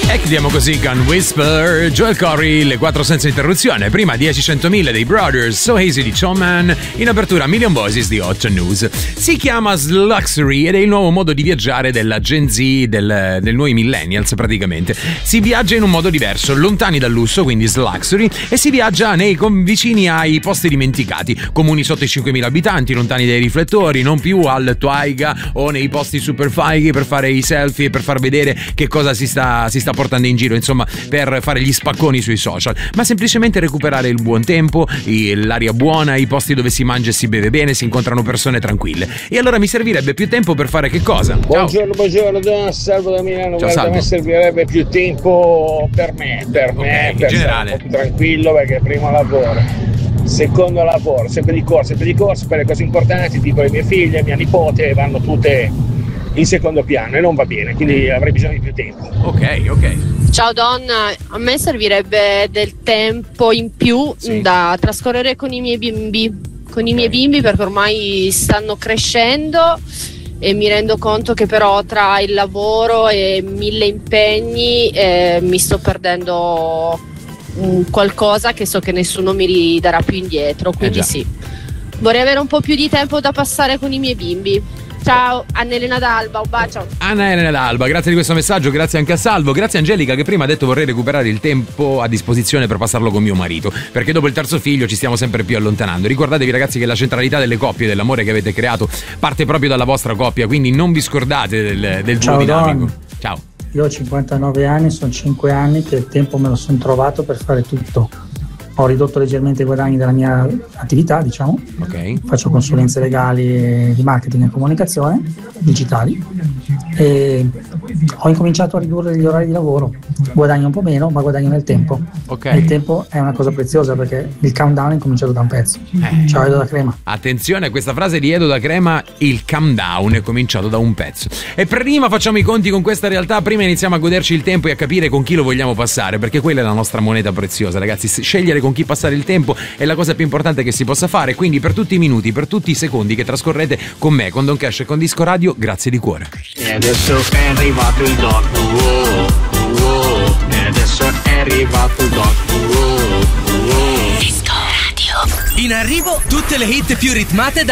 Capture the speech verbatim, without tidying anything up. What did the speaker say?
E chiudiamo così con Whisper, Joel Corey, le quattro senza interruzione. Prima dieci centomila dei Brothers, So Hazy di Showman, in apertura Million Voices di Hot News. Si chiama Sluxury ed è il nuovo modo di viaggiare della Gen Z, del, del nuovi millennials praticamente. Si viaggia in un modo diverso, lontani dal lusso, quindi Sluxury, e si viaggia nei vicini ai posti dimenticati, comuni sotto i cinquemila abitanti, lontani dai riflettori, non più al Taiga o nei posti super fighi per fare i selfie e per far vedere che cosa si sta, si sta portando in giro, insomma, per fare gli spacconi sui social, ma semplicemente recuperare il buon tempo, l'aria buona, i posti dove si mangia e si beve bene, si incontrano persone tranquille. E allora mi servirebbe più tempo per fare che cosa? Ciao. Buongiorno, buongiorno, Don Salvo da Milano. Ciao, Guarda, Salvo. a me servirebbe più tempo per me, per me, Okay, per generale. stare un po' più tranquillo, perché primo lavoro, secondo lavoro, sempre di corsa, sempre di corsa per le cose importanti, tipo le mie figlie, mia nipote, vanno tutte in secondo piano e non va bene, quindi avrei bisogno di più tempo. Ok, ok. Ciao donna, a me servirebbe del tempo in più Sì. da trascorrere con i miei bimbi, con i Ok. miei bimbi perché ormai stanno crescendo e mi rendo conto che però tra il lavoro e mille impegni eh, mi sto perdendo mm, qualcosa che so che nessuno mi ridarà più indietro, quindi Eh già. sì, vorrei avere un po' più di tempo da passare con i miei bimbi. Ciao, Annelena d'Alba, un bacio. Anna Elena d'Alba, grazie di questo messaggio, grazie anche a Salvo, grazie a Angelica che prima ha detto vorrei recuperare il tempo a disposizione per passarlo con mio marito, perché dopo il terzo figlio ci stiamo sempre più allontanando. Ricordatevi ragazzi che la centralità delle coppie, dell'amore che avete creato, parte proprio dalla vostra coppia, quindi non vi scordate del, del duo Ciao, dinamico. Don. Ciao. Io ho cinquantanove anni, sono cinque anni che il tempo me lo sono trovato per fare tutto. Ho ridotto leggermente i guadagni della mia attività, diciamo. Ok. Faccio consulenze legali di marketing e comunicazione digitali e ho incominciato a ridurre gli orari di lavoro. Guadagno un po' meno, ma guadagno nel tempo. Ok. E il tempo è una cosa preziosa perché il countdown è incominciato da un pezzo. Eh. Ciao, Edo da Crema. Attenzione a questa frase di Edo da Crema, il calm down è cominciato da un pezzo. E prima facciamo i conti con questa realtà, prima iniziamo a goderci il tempo e a capire con chi lo vogliamo passare, perché quella è la nostra moneta preziosa, ragazzi. Scegliere con chi passare il tempo è la cosa più importante che si possa fare, quindi per tutti i minuti, per tutti i secondi che trascorrete con me, con Don Cash e con Disco Radio, grazie di cuore. E adesso è arrivato il doc, wow, wow. E adesso è arrivato il doc, wow, wow. Disco Radio. In arrivo tutte le hit più ritmate da